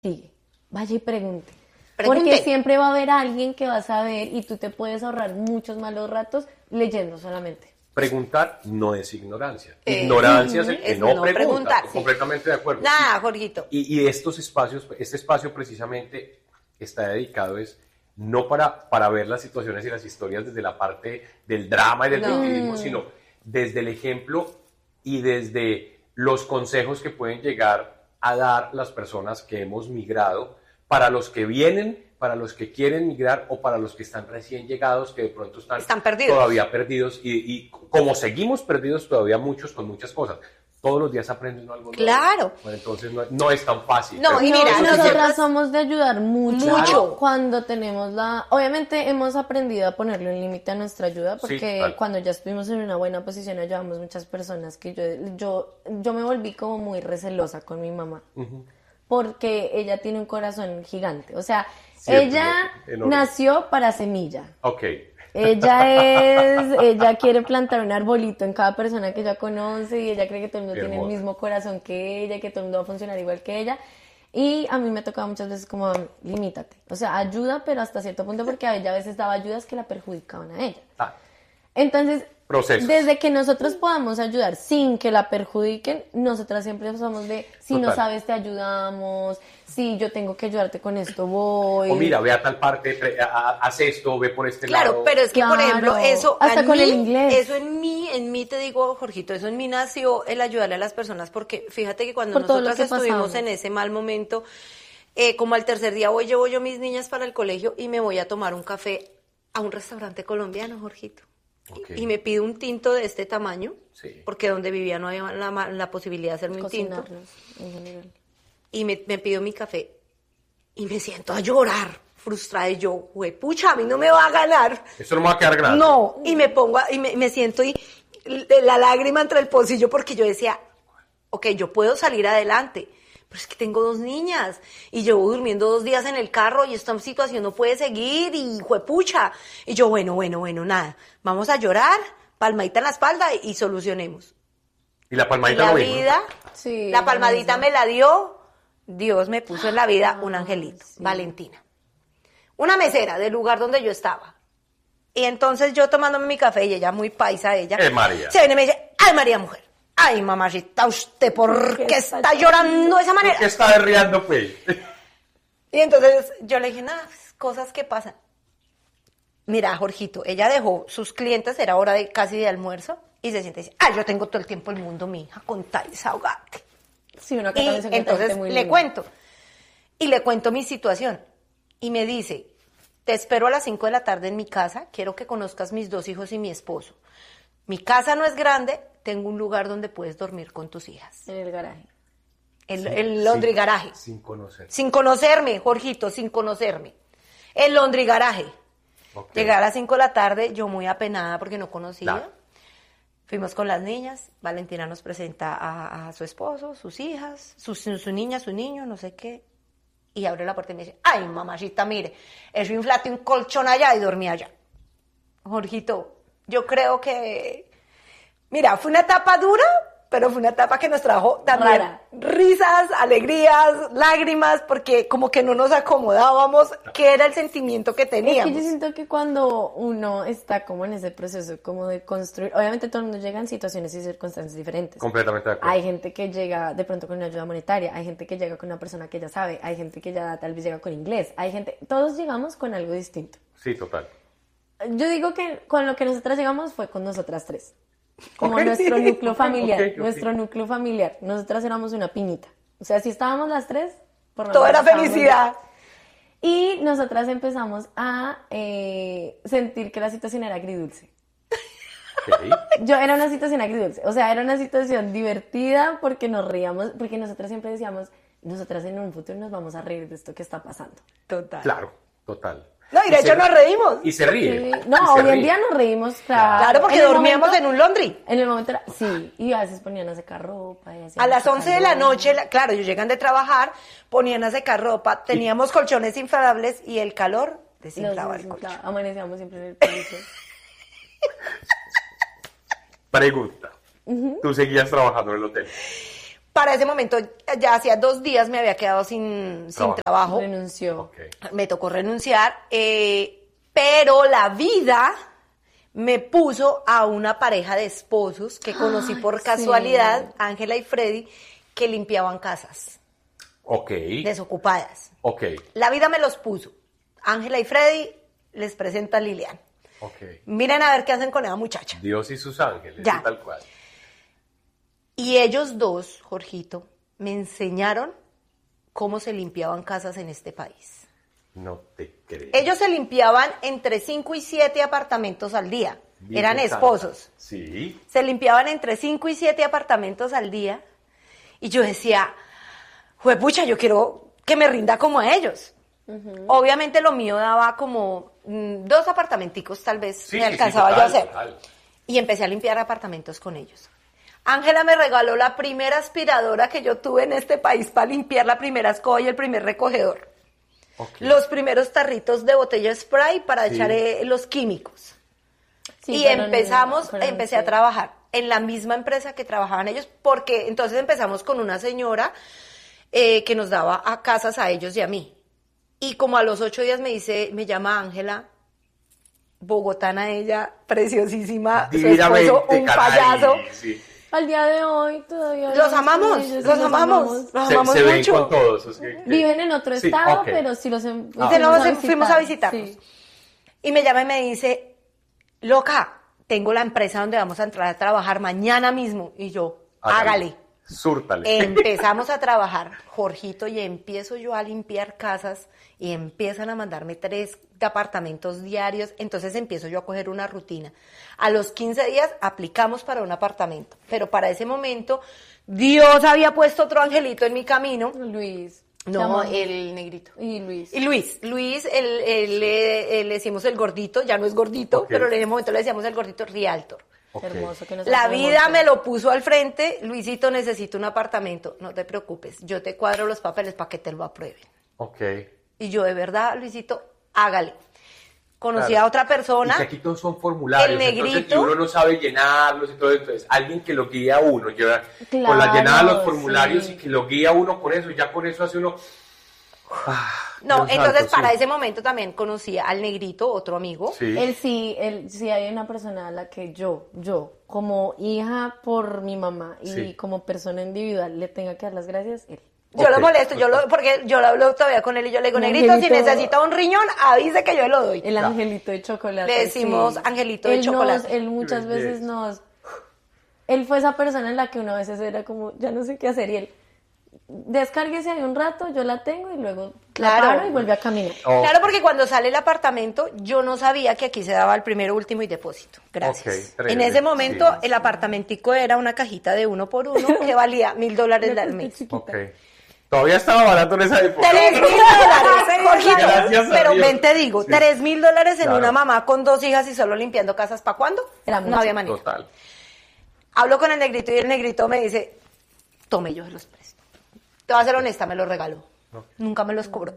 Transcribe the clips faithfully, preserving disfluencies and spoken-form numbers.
Sigue, vaya y pregunte. Pregunte. Porque siempre va a haber alguien que va a saber y tú te puedes ahorrar muchos malos ratos leyendo solamente. Preguntar no es ignorancia. Eh, Ignorancia es el que es no, no pregunta. preguntar, sí. Completamente de acuerdo. Nada, Jorgito. Y, y estos espacios, este espacio precisamente está dedicado es no para, para ver las situaciones y las historias desde la parte del drama y del No. victimismo, sino desde el ejemplo y desde los consejos que pueden llegar a dar las personas que hemos migrado, para los que vienen, para los que quieren migrar o para los que están recién llegados, que de pronto están, Están perdidos. todavía perdidos y, y como seguimos perdidos todavía muchos con muchas cosas. Todos los días aprenden algo nuevo. Claro. Bueno, entonces no, no es tan fácil. No, pero y mira, eso sí nosotras nosotras- somos de ayudar mucho, Mucho. cuando tenemos la... Obviamente hemos aprendido a ponerle un límite a nuestra ayuda porque Sí, claro. cuando ya estuvimos en una buena posición ayudamos muchas personas que yo, yo, yo me volví como muy recelosa con mi mamá. Porque ella tiene un corazón gigante. O sea, Sí, ella enorme. nació para semilla. Ok. Ella es, ella quiere plantar un arbolito en cada persona que ella conoce y ella cree que todo el mundo Qué tiene el hermoso. mismo corazón que ella, que todo el mundo va a funcionar igual que ella. Y a mí me ha tocado muchas veces como, limítate. O sea, ayuda, pero hasta cierto punto, porque a ella a veces daba ayudas que la perjudicaban a ella. Ah, Entonces, Procesos. desde que nosotros podamos ayudar sin que la perjudiquen, nosotras siempre somos de, si no Total. sabes, te ayudamos, si yo tengo que ayudarte con esto, voy. o mira, ve a tal parte, tre- a- a- haz esto, ve por este Claro, lado. pero es que, por Claro. ejemplo, eso Hasta en con mí, el inglés. eso en mí, en mí te digo, Jorgito, eso en mí nació el ayudarle a las personas, porque fíjate que cuando Por todo lo nosotras que estuvimos pasamos. en ese mal momento, eh, como al tercer día voy, llevo yo mis niñas para el colegio y me voy a tomar un café a un restaurante colombiano, Jorgito. Ok. Y me pido un tinto de este tamaño, Sí. porque donde vivía no había la, ma- la posibilidad de hacerme un tinto. Cocinarnos, en general. Y me, me pido mi café y me siento a llorar, frustrada. Y yo, pucha, a mí no me va a ganar. Esto no me va a quedar grande. No, y me pongo, a- y me, me siento y l- la lágrima entre el pocillo porque yo decía, ok, yo puedo salir adelante, pero es que tengo dos niñas y llevo durmiendo dos días en el carro y esta situación no puede seguir y juepucha. Y yo, bueno, bueno, bueno, nada, vamos a llorar, palmadita en la espalda y solucionemos. Y la Y palmadita la lo mismo. vida, Sí, la lo palmadita mismo. me la dio, Dios me puso en la vida un angelito, sí. Valentina. Una mesera del lugar donde yo estaba. Y entonces yo tomándome mi café y ella muy paisa, ella. Eh, María. Se viene y me dice, ay María mujer, ay mamacita, ¿usted por ¿Qué qué está está llorando de esa manera? ¿Qué está derriando, pues? Y entonces yo le dije, nada, pues, cosas que pasan. Mira, Jorgito, ella dejó sus clientes, era hora de casi de almuerzo, y se siente y dice, ay, yo tengo todo el tiempo del mundo, mi hija, con tal desahogarte. Sí, uno acá Y también se encuentra entonces gente muy le linda. cuento. Y le cuento mi situación. Y me dice, te espero a las cinco de la tarde en mi casa, quiero que conozcas mis dos hijos y mi esposo. Mi casa no es grande, tengo un lugar donde puedes dormir con tus hijas. En el garaje. El, el Laundry Garaje. Sin conocer. Sin conocerme, Jorgito, sin conocerme. El Laundry Garaje. Ok. Llegué a las cinco de la tarde, yo muy apenada porque no conocía. Claro. Fuimos con las niñas, Valentina nos presenta a, a su esposo, sus hijas, su, su, su niña, su niño, no sé qué. Y abre la puerta y me dice, ay, mamacita, mire, eso inflate un colchón allá y dormí allá. Jorgito, yo creo que, mira, fue una etapa dura, pero fue una etapa que nos trajo también Rara. risas, alegrías, lágrimas, porque como que no nos acomodábamos, que era el sentimiento que Es que teníamos. yo siento que cuando uno está como en ese proceso como de construir, obviamente todo el mundo llega en situaciones y circunstancias diferentes. Completamente de acuerdo. Hay gente que llega de pronto con una ayuda monetaria, hay gente que llega con una persona que ya sabe, hay gente que ya tal vez llega con inglés, hay gente, todos llegamos con algo distinto. Sí, total. Yo digo que con lo que nosotras llegamos fue con nosotras tres. Como Ok. nuestro núcleo familiar, Ok, ok. nuestro núcleo familiar. Nosotras éramos una piñita. O sea, si estábamos las tres, por lo Todo menos era estábamos felicidad. bien. Y nosotras empezamos a eh, sentir que la situación era agridulce. Ok. Yo era una situación agridulce, o sea, era una situación divertida porque nos reíamos, porque nosotras siempre decíamos, nosotras en un futuro nos vamos a reír de esto que está pasando. Total. Claro, total. No, y de hecho se- nos reímos. Y se ríe. Sí. y No, se hoy en ríe. día nos reímos, claro. Claro, porque En el dormíamos momento- en un laundry. En el momento era, sí, y a veces ponían a secar ropa. Y hacían A las mucho once de la calor. noche, la- claro, ellos llegan de trabajar, ponían a secar ropa, teníamos colchones inflables y el calor Nos desinflaba el desinflaba, colchón. amanecíamos siempre en el piso. Pregunta. ¿Tú seguías trabajando en el hotel? Para ese momento, ya hacía dos días me había quedado sin, sin Trabajo. trabajo. Renunció. Ok. Me tocó renunciar, eh, pero la vida me puso a una pareja de esposos que conocí por sí. casualidad, Ángela y Freddy, que limpiaban casas Ok. desocupadas. Ok. La vida me los puso. Ángela y Freddy les presenta a Lilian. Ok. Miren a ver qué hacen con esa muchacha. Dios y sus ángeles. Ya. y tal cual. Y ellos dos, Jorgito, me enseñaron cómo se limpiaban casas en este país. No te creo. Ellos se limpiaban entre cinco y siete apartamentos al día. Virgen Eran Santa. esposos. Sí. Se limpiaban entre cinco y siete apartamentos al día. Y yo decía, juepucha, yo quiero que me rinda como a ellos. Uh-huh. Obviamente lo mío daba como mm, dos apartamenticos, tal vez Sí, me sí, alcanzaba sí, yo a total, hacer. total. Y empecé a limpiar apartamentos con ellos. Ángela me regaló la primera aspiradora que yo tuve en este país para limpiar la primera escoba y el primer recogedor. Okay. Los primeros tarritos de botella spray para Sí. echar eh, los químicos. Sí, y pero empezamos, no, pero empecé sí. a trabajar en la misma empresa que trabajaban ellos, porque entonces empezamos con una señora eh, que nos daba a casas a ellos y a mí. Y como a los ocho días me dice, me llama Ángela, bogotana ella, preciosísima, su Divinamente, esposo, un caray, payaso. sí. Al día de hoy todavía... Los hablamos amamos, con ellos, los amamos, los Se, amamos se ven mucho. con todos. es que- que- Viven en otro Sí, estado, ok. pero sí los em- Ah. Y de nuevo fuimos se- fuimos a visitarnos. Sí. Y me llama y me dice, loca, tengo la empresa donde vamos a entrar a trabajar mañana mismo. Y yo, hágale. Súrtale. Empezamos a trabajar, Jorgito, y empiezo yo a limpiar casas y empiezan a mandarme tres apartamentos diarios. Entonces empiezo yo a coger una rutina. A los quince días aplicamos para un apartamento. Pero para ese momento, Dios había puesto otro angelito en mi camino. Luis. No, Llamamos. el negrito. Y Luis. Y Luis, Luis, el, el, le, le decimos el gordito, ya no es gordito, Ok. pero en ese momento le decíamos el gordito Realtor. Ok. Hermoso. Que nos La hace vida mucho. me lo puso al frente, Luisito, necesito un apartamento, no te preocupes, yo te cuadro los papeles para que te lo aprueben. Ok. Y yo, de verdad, Luisito, hágale. Conocí Claro. a otra persona. Y que aquí todos son formularios. El negrito. Entonces, y uno no sabe llenarlos y todo. Entonces, alguien que lo guía a uno, lleva con la Claro, llenada de los formularios sí. y que lo guía a uno con eso. Y ya con eso hace uno. Ah, No, Dios entonces santo, para sí. ese momento también conocí al negrito, otro amigo. Sí. Él sí, él sí hay una persona a la que yo, yo, como hija por mi mamá y Sí. como persona individual, le tenga que dar las gracias, él. Yo Ok. lo molesto, yo lo, porque yo lo hablo todavía con él y yo le digo, Un negrito, si angelito. necesita un riñón, avise que yo lo doy. El angelito de chocolate. Le decimos sí. angelito de Él nos- chocolate. él muchas Qué veces belleza. nos... Él fue esa persona en la que uno a veces era como, ya no sé qué hacer, y él, descárguese ahí un rato, yo la tengo y luego Claro. la paro y vuelve a caminar. Oh, Claro, porque cuando sale el apartamento, yo no sabía que aquí se daba el primero, último y depósito. Gracias. Ok, tres, En ese momento, sí. el apartamentico era una cajita de uno por uno que valía mil dólares al mes. Ok. Todavía estaba barato en esa época. Tres mil dólares, Jorgito. Gracias a Pero Dios. ven, te digo, Sí. tres mil dólares en Claro. una mamá con dos hijas y solo limpiando casas, ¿para cuándo? Era no mucho. había manera. Total. Hablo con el negrito y el negrito me dice, tome, yo se los presto. Te voy a ser honesta, me los regaló. Ok. Nunca me los cobró.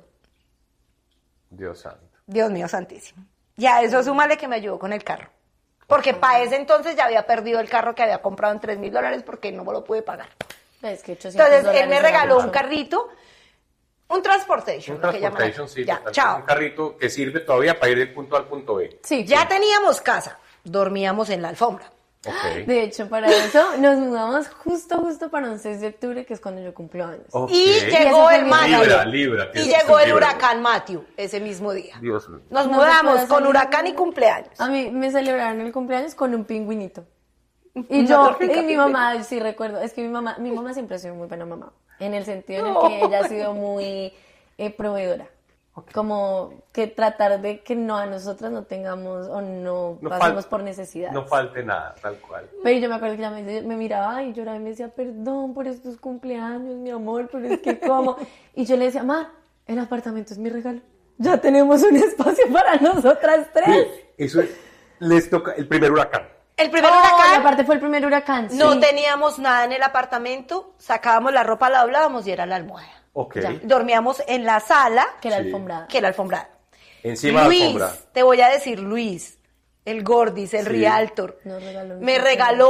Dios santo. Dios mío santísimo. Y a eso súmale que me ayudó con el carro. Porque para ese entonces ya había perdido el carro que había comprado en tres mil dólares porque no me lo pude pagar. Es que ochocientos Entonces él dólares me era regaló mucho. un carrito, un transportation. Un lo que llaman transportation, acá. sí. Ya, total. chao. Un carrito que sirve todavía para ir del punto A al punto B. Sí. Ya teníamos casa, dormíamos en la alfombra. Ok. De hecho, para eso nos mudamos justo, justo para un seis de octubre, que es cuando yo cumplo años. Ok. Y ese llegó fue el mi manager. Libra, Libra, Y tienes llegó que el ser Libra. huracán Matthew ese mismo día. Dios mío. Nos No se mudamos puede con salir. huracán y cumpleaños. A mí me celebraron el cumpleaños con un pingüinito. Y Una yo, tortica y mi pingüino. mamá, sí recuerdo, es que mi mamá, mi mamá siempre ha sido muy buena mamá, en el sentido en el No. que ella ha sido muy eh, proveedora. Como que tratar de que no a nosotras no tengamos o no, No pasemos fal- por necesidad. No falte nada, tal cual. Pero yo me acuerdo que ella me, me miraba y lloraba y me decía, perdón por estos cumpleaños, mi amor, pero es que cómo. Y yo le decía, ma, el apartamento es mi regalo. Ya tenemos un espacio para nosotras tres. Eso es- les toca el primer huracán. El primer Oh, y huracán, aparte fue el primer huracán. no sí. teníamos nada en el apartamento, sacábamos la ropa, la doblábamos y era la almohada. Ok. Ya. Dormíamos en la sala, Que era Sí. alfombrada. que era alfombrada. Encima Luis, de la alfombra. te voy a decir Luis, el Gordis, el Sí. Realtor, Nos regaló me muchas regaló cosas.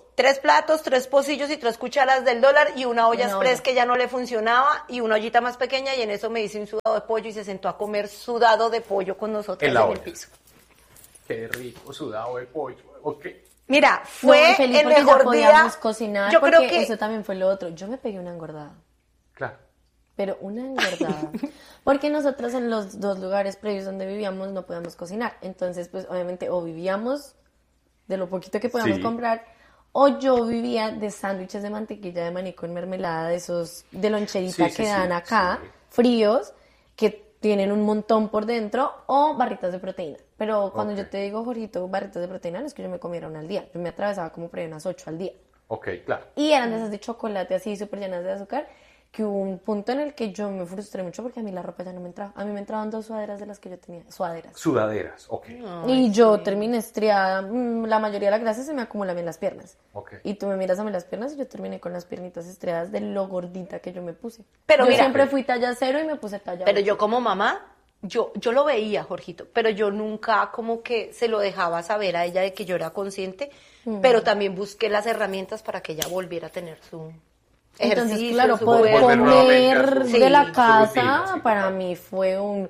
tres platos, tres pocillos y tres cucharas del dólar y una olla Una express olla. que ya no le funcionaba y una ollita más pequeña y en eso me hice un sudado de pollo y se sentó a comer sudado de pollo con nosotros En en, la el olla. piso. Qué rico sudado de pollo. Ok. Mira, No, fue y feliz el porque ya mejor podíamos día. cocinar, Yo porque creo que eso también fue lo otro. Yo me pegué una engordada. Claro. Pero una engordada. Porque nosotros en los dos lugares previos donde vivíamos no podíamos cocinar. Entonces, pues obviamente o vivíamos de lo poquito que podíamos Sí. comprar, o yo vivía de sándwiches de mantequilla de maní con mermelada, de esos de loncherita Sí, sí, que sí, dan acá, sí. fríos, que tienen un montón por dentro, o barritas de proteína. Pero cuando Ok. yo te digo, Jorgito, barritas de proteína, no es que yo me comiera una al día. Yo me atravesaba como por ahí unas ocho al día. Ok, claro. Y eran de esas de chocolate así, súper llenas de azúcar, que hubo un punto en el que yo me frustré mucho porque a mí la ropa ya no me entraba. A mí me entraban dos sudaderas de las que yo tenía, sudaderas. Sudaderas, ok. Y yo terminé estriada, mm, la mayoría de la grasa se me acumula en las piernas. Ok. Y tú me miras a mí las piernas y yo terminé con las piernitas estriadas de lo gordita que yo me puse. Pero yo mira- siempre fui talla cero y me puse talla Pero ocho. yo como mamá, yo, yo lo veía, Jorgito, pero yo nunca como que se lo dejaba saber a ella de que yo era consciente, pero también busqué las herramientas para que ella volviera a tener su Entonces, ejercicio, claro, su poder cuerpo. Volver nuevamente a comer su- de la Sí. casa su rutina, sí, para total. mí fue un...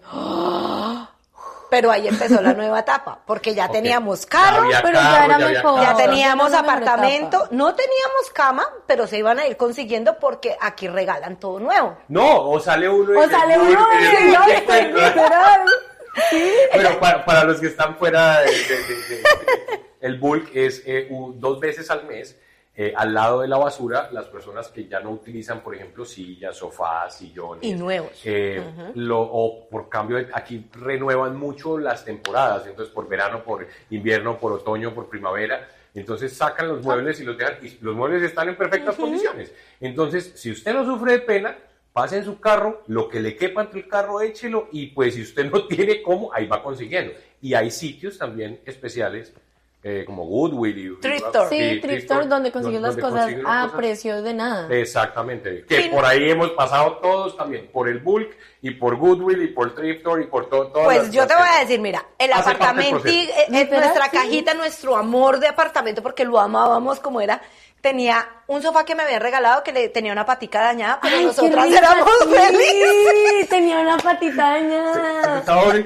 Pero ahí empezó la nueva etapa, porque ya Ok. teníamos Ya carro, había pero ya carro, era había mejor. ya casa. teníamos Ya era la mejor apartamento, etapa. no teníamos cama, pero se iban a ir consiguiendo porque aquí regalan todo nuevo. No, o sale uno. O en el sale bulk, uno en el y bulk, yo, en el- literal. Pero para, para los que están fuera, de, de- de- de- el bulk es eh, u- dos veces al mes, eh, al lado de la basura, las personas que ya no utilizan, por ejemplo, sillas, sofás, sillones. Y nuevos. eh, lo, o por cambio, de- aquí renuevan mucho las temporadas, entonces por verano, por invierno, por otoño, por primavera. Entonces sacan los muebles y los dejan, y los muebles están en perfectas condiciones. Entonces, si usted no sufre de pena, pase en su carro, lo que le quepa entre el carro, échelo, y pues si usted no tiene cómo, ahí va consiguiendo. Y hay sitios también especiales, eh, como Goodwill y... Thrift store. Sí, thrift store donde consigues las donde cosas consigues las a cosas. precio de nada. Exactamente, que Sí. por ahí hemos pasado todos también, por el bulk y por Goodwill y por Thrift Store y por todo. todas Pues las- yo te las- voy a decir, mira, el Hace parte del apartamento, proceso. eh, eh, Literal, nuestra sí. cajita, nuestro amor de apartamento, porque lo amábamos como era, tenía un sofá que me había regalado que le tenía una patica dañada, pero Ay, qué nosotras rica, éramos sí, felices. tenía una patita dañada. Estaba ahora-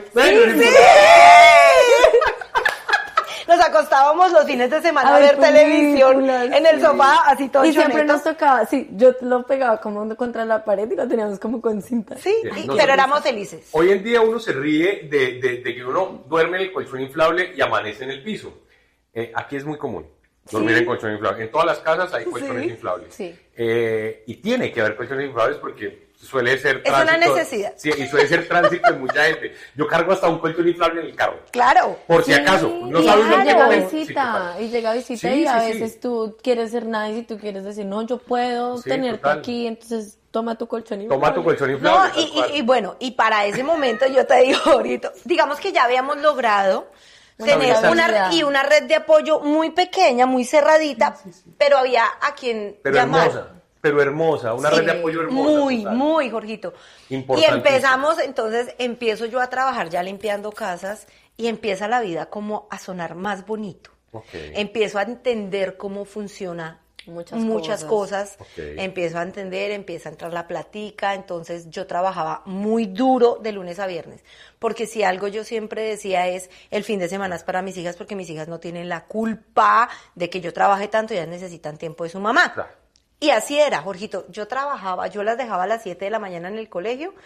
Nos acostábamos los fines de semana a, A ver ver televisión películas, en el sí. sofá, así todo Y siempre choneto. nos tocaba, sí, yo lo pegaba como contra la pared y lo teníamos como con cinta. Sí, Bien, y- nosotros- pero éramos felices. Hoy en día uno se ríe de, de- de que uno duerme en el colchón inflable y amanece en el piso. Eh, aquí es muy común dormir Sí. en colchón inflable. En todas las casas hay colchones Sí. inflables. Sí. Eh, y tiene que haber colchones inflables porque suele ser Es una tránsito. necesidad. Sí, y suele ser tránsito de mucha gente. Yo cargo hasta un colchón inflable en el carro. Claro. Por si acaso. No y sabes lo que llega comen. Sí, visita, total. y llega visita Sí, y a sí, sí. veces tú quieres ser nice y tú quieres decir, no, yo puedo Sí, tenerte total. aquí, entonces toma tu colchón y Toma tu colchón No, inflable. y, tal cual. y- y bueno, y para ese momento yo te digo ahorita, digamos que ya habíamos logrado Una tener estabilidad. una, y una red de apoyo muy pequeña, muy cerradita, pero había a quien Pero llamar. hermosa. Pero hermosa. Una Sí, red de apoyo hermosa. Muy, total. muy, Jorgito. Y Importantísimo. empezamos, entonces empiezo yo a trabajar ya limpiando casas y empieza la vida como a sonar más bonito. Ok. Empiezo a entender cómo funciona Muchas muchas cosas. Ok. Empiezo a entender, empieza a entrar la platica, entonces yo trabajaba muy duro de lunes a viernes, porque si algo yo siempre decía es, el fin de semana es para mis hijas, porque mis hijas no tienen la culpa de que yo trabaje tanto, ellas necesitan tiempo de su mamá. Claro. Y así era, Jorgito, yo trabajaba, yo las dejaba a las siete de la mañana en el colegio.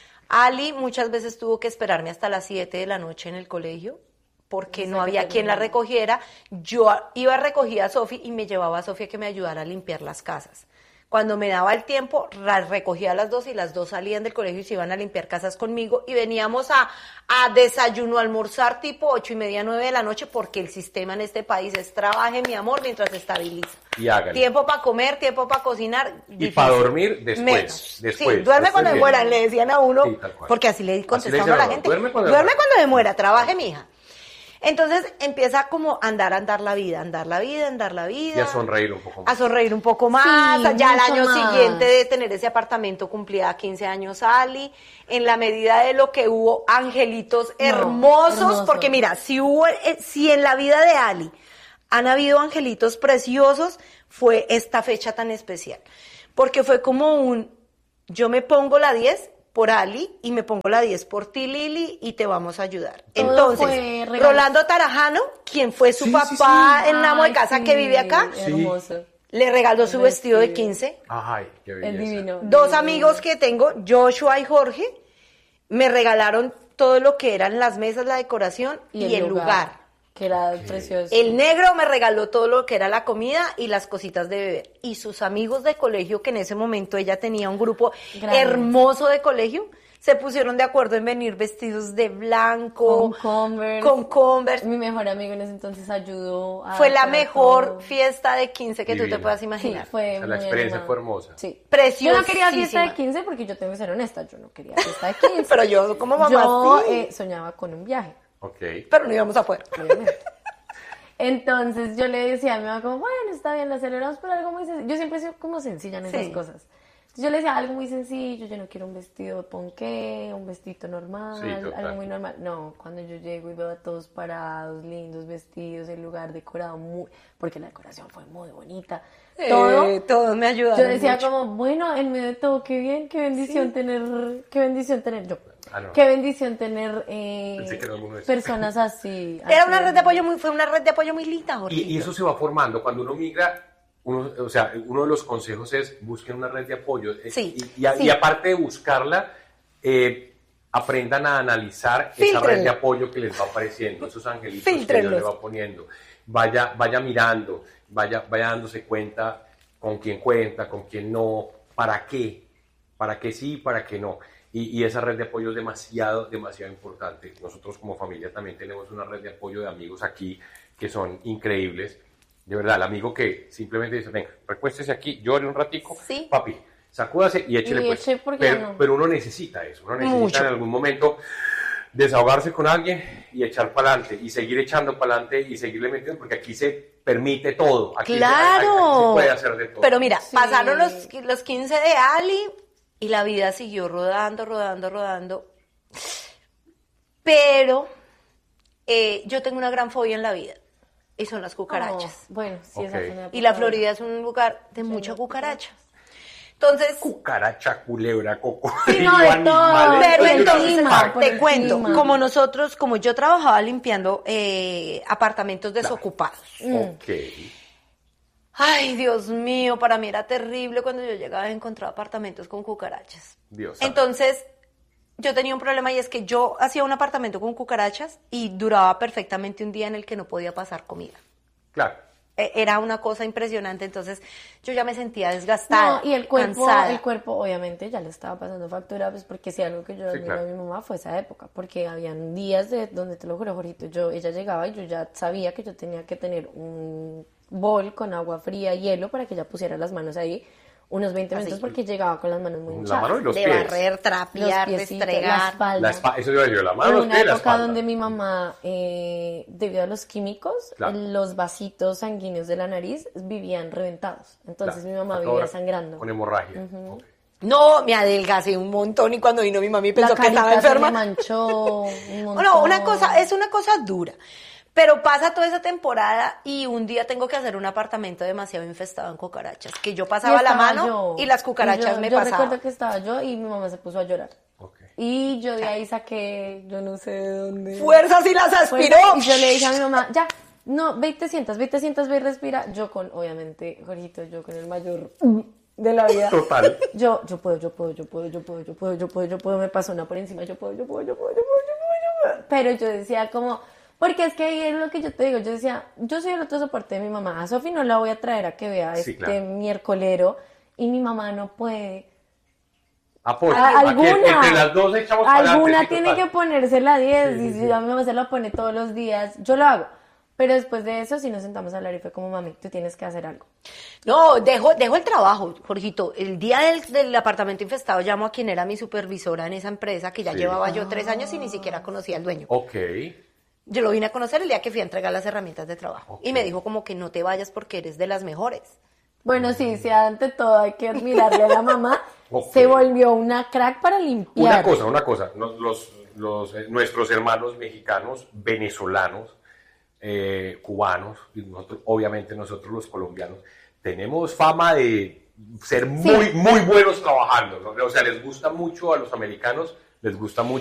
Ali muchas veces tuvo que esperarme hasta las siete de la noche en el colegio porque no había quien la recogiera. Yo iba, recogía a Sofi y me llevaba a Sofía que me ayudara a limpiar las casas. Cuando me daba el tiempo, la recogía a las dos y las dos salían del colegio y se iban a limpiar casas conmigo y veníamos a, a desayuno, a almorzar tipo ocho y media, nueve de la noche porque el sistema en este país es trabaje, mi amor, mientras se estabiliza. Y hágale. Tiempo para comer, tiempo para cocinar. Y difícil. para dormir después. Menos. después Sí, duerme después cuando me viene. muera, le decían a uno, Sí, tal cual. porque así le Así le contestamos dicen a a la uno, gente. duerme cuando me Duerme muera. cuando me muera, trabaje, mija. Entonces empieza como a andar, a andar la vida, andar la vida, andar la vida. Y a sonreír un poco A más. sonreír un poco más. Sí, ya al mucho año más. siguiente de tener ese apartamento cumplía quince años Ali. En la medida de lo que hubo angelitos No, hermosos, hermosos. porque mira, si hubo, eh, si en la vida de Ali han habido angelitos preciosos, fue esta fecha tan especial. Porque fue como un, yo me pongo la diez por Ali y me pongo la diez por ti, Lili, y te vamos a ayudar. Todo Entonces, Rolando Tarajano, quien fue su Sí, papá, sí, sí. el amo de casa Ay, que sí, vive acá, hermoso. le regaló su vestido de Vestido. quince. Ay, qué belleza. Es divino. Dos divino. amigos que tengo, Joshua y Jorge, me regalaron todo lo que eran las mesas, la decoración y, el lugar. Que era precioso. El negro me regaló todo lo que era la comida y las cositas de beber. Y sus amigos de colegio, que en ese momento ella tenía un grupo Grande. hermoso de colegio, se pusieron de acuerdo en venir vestidos de blanco, Con Converse. con Converse. Mi mejor amigo en ese entonces ayudó a... Fue la hacer mejor todo. fiesta de quince que tú Divino. te puedas Sí, imaginar. fue O sea, la muy experiencia animado. fue hermosa. Sí. Preciosísima. Yo no quería fiesta de quince porque yo tengo que ser honesta, yo no quería fiesta de quince. Pero yo como mamá Yo sí. eh, soñaba con un viaje, Ok. Pero no íbamos a poder. obviamente. Entonces yo le decía a mi mamá como, bueno, está bien, lo celebramos, pero algo muy sencillo. Yo siempre he sido como sencilla en esas Sí. cosas. Entonces yo le decía algo muy sencillo, yo no quiero un vestido de ponqué, un vestido normal, Sí, total. algo muy normal. No, cuando yo llego y veo a todos parados, lindos vestidos, el lugar decorado muy... Porque la decoración fue muy bonita. Todo. Eh, todos me ayudaron Yo decía mucho. como, bueno, en medio de todo, qué bien, qué bendición tener, qué bendición tener yo. Ah, no. Qué bendición tener eh, Pensé que era alguno de esos. personas así. Era así. una red de apoyo muy, fue una red de apoyo muy linda, Jorge. Y, y eso se va formando. Cuando uno migra, uno, o sea, uno de los consejos es busquen una red de apoyo. Eh, Sí, Y, y a- sí. y aparte de buscarla, eh, aprendan a analizar esa Fíltrenlo. red de apoyo que les va apareciendo, esos angelitos que Dios Fíltrenlos. le va poniendo. Vaya, vaya mirando, vaya, vaya dándose cuenta con quién cuenta, con quién no, para qué, para qué sí, para qué no. Y, y esa red de apoyo es demasiado, demasiado importante. Nosotros como familia también tenemos una red de apoyo de amigos aquí que son increíbles. De verdad, el amigo que simplemente dice, venga, recuéstese aquí, llore un ratico, Sí. papi, sacúdase y échele Y pues. eche porque pero, no. pero uno necesita eso, uno necesita Mucho. en algún momento desahogarse con alguien y echar para adelante y seguir echando para adelante y seguirle metiendo porque aquí se permite todo. Aquí se- aquí Claro. se puede hacer de todo. Pero mira, Sí. pasaron los, los quince de Ali y la vida siguió rodando, rodando, rodando. Pero eh, yo tengo una gran fobia en la vida y son las cucarachas. Oh, bueno, sí, esa Ok. fue una Y la época Florida es un lugar de mucha cucaracha. Entonces, Cucaracha, culebra, coco. Sí, no, de todo. pero Por el entonces, clima, por te el cuento, clima. como nosotros, como yo trabajaba limpiando eh, apartamentos desocupados. Ok. Ay, Dios mío, para mí era terrible cuando yo llegaba y encontraba apartamentos con cucarachas. Dios santo. Entonces, yo tenía un problema y es que yo hacía un apartamento con cucarachas y duraba perfectamente un día en el que no podía pasar comida. Claro. E- Era una cosa impresionante, entonces yo ya me sentía desgastada, No, y el cuerpo, cansada. el cuerpo obviamente ya le estaba pasando factura, pues porque si algo que yo Sí, admiro claro. a mi mamá fue esa época, porque habían días de donde te lo juro, Jorito, yo, ella llegaba y yo ya sabía que yo tenía que tener un bol con agua fría y hielo para que ella pusiera las manos ahí unos veinte Así. minutos porque llegaba con las manos muy La hinchadas. mano y los de pies. barrer, Los trapear, piecitos, la destregar. espalda. La espa- eso iba a decir, la mano, En los una pies y la época espalda. donde mi mamá, eh, debido a los químicos, Claro. los vasitos sanguíneos de la nariz vivían reventados. Entonces Claro. mi mamá Hasta vivía ahora sangrando. Con hemorragia. Ok. No, me adelgacé un montón y cuando vino mi mami La pensó que carita estaba se le enferma. manchó un montón. No, una cosa, es una cosa dura. Pero pasa toda esa temporada y un día tengo que hacer un apartamento demasiado infestado en cucarachas. Que yo Y pasaba la estaba mano yo. y las cucarachas yo, me yo pasaban. recuerdo que estaba yo y mi mamá se puso a llorar. Ok. Y yo de ahí saqué, yo no sé de dónde. Fuerzas y las Fuerza, aspiró. Y yo le dije a mi mamá, ya, no, ve y te sientas, ve y te sientas, ve y respira. Yo con, obviamente, Jorgito, yo con el mayor de la vida. Total. Yo, yo puedo, yo puedo, yo puedo, yo puedo, yo puedo, yo puedo, yo puedo, me pasó una por encima, yo puedo, yo puedo, yo puedo, yo puedo, yo puedo, yo puedo. Pero yo decía como, porque es que ahí es lo que yo te digo, yo decía, yo soy el otro soporte de mi mamá, a Sofi no la voy a traer a que vea Sí, este claro. miércolero y mi mamá no puede. Apoyo. A- Aquí alguna, entre las dos echamos para adelante, alguna sí, tiene total. que ponerse la diez Sí, y sí, si sí. a mi mamá se la pone todos los días, yo lo hago. Pero después de eso sí nos sentamos a hablar y fue como, mami, tú tienes que hacer algo. No, dejo, dejo el trabajo, Jorgito. El día del, del apartamento infestado llamo a quien era mi supervisora en esa empresa, que ya Sí. llevaba yo tres años y ni siquiera conocía al dueño. Ok. Yo lo vine a conocer el día que fui a entregar las herramientas de trabajo. Ok. Y me dijo como que no te vayas porque eres de las mejores. Bueno, sí, sí, ante todo hay que admirarle a la mamá. Ok. Se volvió una crack para limpiar. Una cosa, una cosa. Nos- Los, los, eh, nuestros hermanos mexicanos, venezolanos, eh, cubanos, y nosotros, obviamente nosotros los colombianos, tenemos fama de ser muy, sí. muy buenos trabajando, ¿no? O sea, les gusta mucho a los americanos, les gusta mucho